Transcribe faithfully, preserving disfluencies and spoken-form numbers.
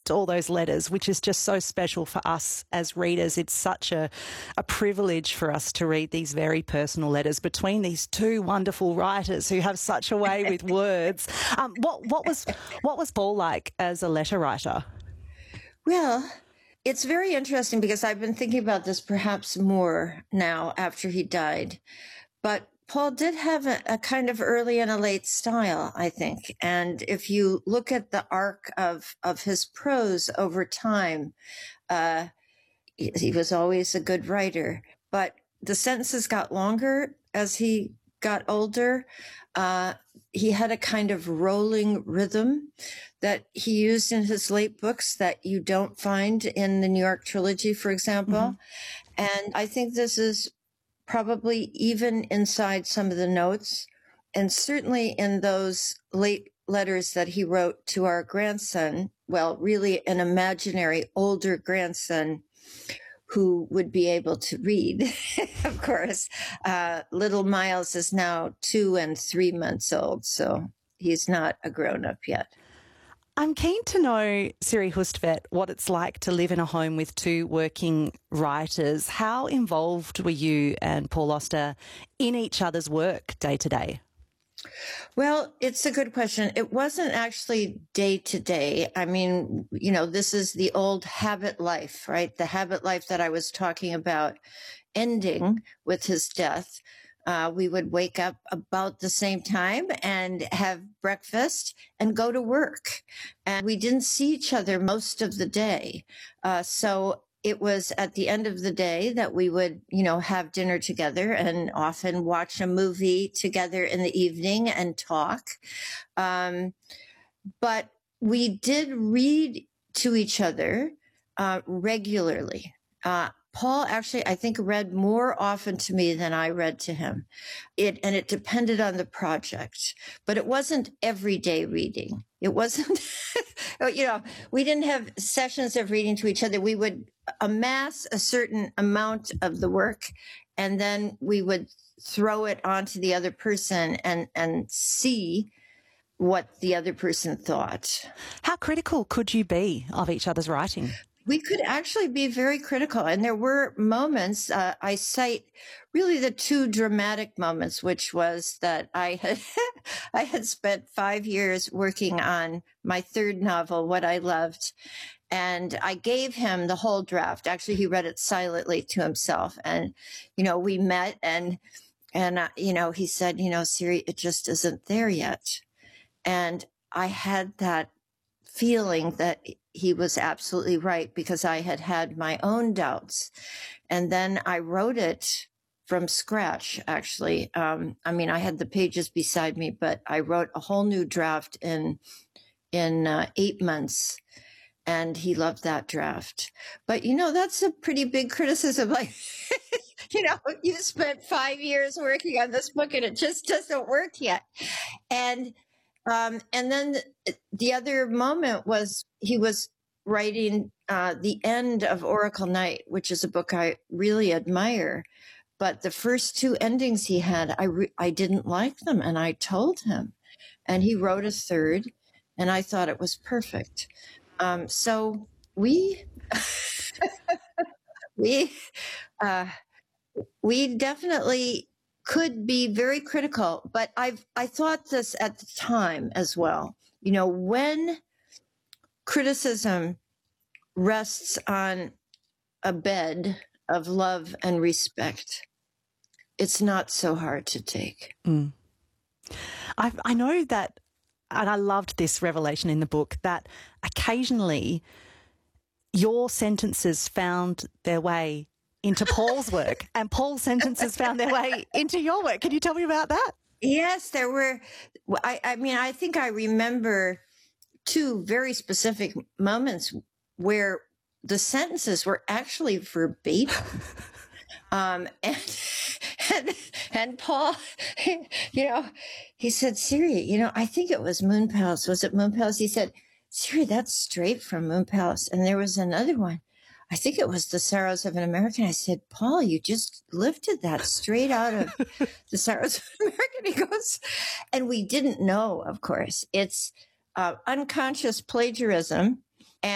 typed all those letters, which is just so special for us as readers. It's such a, a privilege for us to read these very personal letters between these two wonderful writers who have such a way with words. Um, what, what was what was Paul like as a letter writer? Well, it's very interesting because I've been thinking about this perhaps more now after he died. But Paul did have a, a kind of early and a late style, I think. And if you look at the arc of, of his prose over time, uh, he, he was always a good writer. But the sentences got longer as he got older. Uh, he had a kind of rolling rhythm that he used in his late books that you don't find in the New York trilogy, for example. Mm-hmm. And I think this is probably even inside some of the notes, and certainly in those late letters that he wrote to our grandson, well, really an imaginary older grandson who would be able to read, of course. Uh, little Miles is now two and three months old, so he's not a grown-up yet. I'm keen to know, Siri Hustvedt, what it's like to live in a home with two working writers. How involved were you and Paul Auster in each other's work day to day? Well, it's a good question. It wasn't actually day to day. I mean, you know, this is the old habit life, right? The habit life that I was talking about ending with his death. Uh, we would wake up about the same time and have breakfast and go to work. And we didn't see each other most of the day. Uh, so it was at the end of the day that we would, you know, have dinner together and often watch a movie together in the evening and talk. Um, but we did read to each other uh, regularly. Uh, Paul actually, I think, read more often to me than I read to him. It, and it depended on the project, but it wasn't everyday reading. It wasn't, you know, we didn't have sessions of reading to each other. We would amass a certain amount of the work, and then we would throw it onto the other person and, and see what the other person thought. How critical could you be of each other's writing? We could actually be very critical. And there were moments, uh, I cite really the two dramatic moments, which was that I had, I had spent five years working on my third novel, What I Loved. And I gave him the whole draft. Actually, he read it silently to himself. And, you know, we met and, and, uh, you know, he said, you know, Siri, it just isn't there yet. And I had that feeling that he was absolutely right because I had had my own doubts. And then I wrote it from scratch, actually. Um, I mean, I had the pages beside me, but I wrote a whole new draft in, in uh, eight months. And he loved that draft. But, you know, that's a pretty big criticism. Like, you know, you spent five years working on this book and it just doesn't work yet. And Um, and then the, the other moment was he was writing uh, the end of Oracle Night, which is a book I really admire. But the first two endings he had, I, re- I didn't like them. And I told him. And he wrote a third, and I thought it was perfect. Um, so we, we, uh, we definitely could be very critical, but I've, I thought this at the time as well. You know, when criticism rests on a bed of love and respect, it's not so hard to take. Mm. I, I know that, and I loved this revelation in the book, that occasionally your sentences found their way into Paul's work and Paul's sentences found their way into your work. Can you tell me about that? Yes, there were. I, I mean, I think I remember two very specific moments where the sentences were actually verbatim. um, and, and, and Paul, you know, he said, Siri, you know, I think it was Moon Palace. Was it Moon Palace? He said, Siri, that's straight from Moon Palace. And there was another one. I think it was The Sorrows of an American. I said, Paul, you just lifted that straight out of The Sorrows of an American. He goes, and we didn't know, of course. It's uh, unconscious plagiarism.